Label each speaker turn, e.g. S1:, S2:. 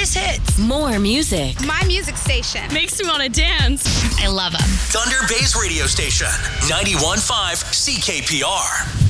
S1: Greatest hits.
S2: More music.
S1: My music station.
S3: Makes me want to dance.
S4: I love them.
S5: Thunder Bay's radio station, 91.5 CKPR.